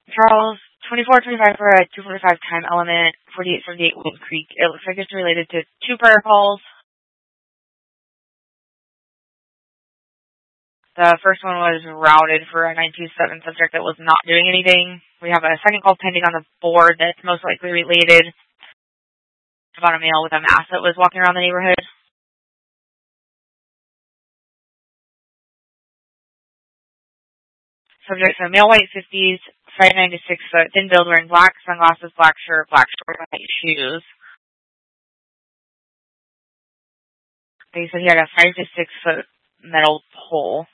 Charles, 2425 for a 245 time element, 4878 Wood Creek. It looks like it's related to 2 prayer calls. The first one was routed for a 927 subject that was not doing anything. We have a second call pending on the board that's most likely related about a male with a mask that was walking around the neighborhood. Subject is a male, white 50s, 5'9" to 6 foot, thin build, wearing black sunglasses, black shirt, black shorts, and white shoes. They said he had a 5 to 6 foot metal pole.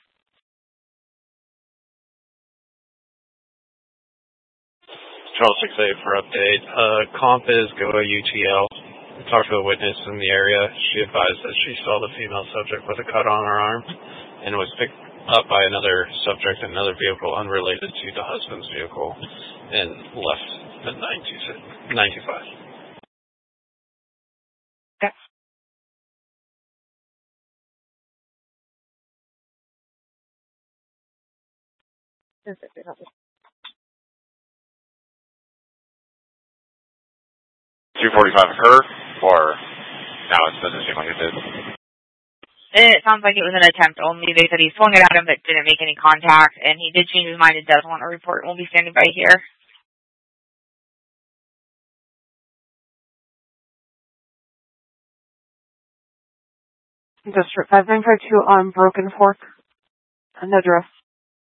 Charles 6A for update. Comp is GOA UTL. We talked to a witness in the area. She advised that she saw the female subject with a cut on her arm and was picked up by another subject in another vehicle unrelated to the husband's vehicle and left at 925. Okay. Perfect. 245 her, or now it doesn't seem like it did? It sounds like it was an attempt only. They said he swung it at him but didn't make any contact, and he did change his mind and does want a report. We'll be standing by here. District 5952 on Broken Fork. No address.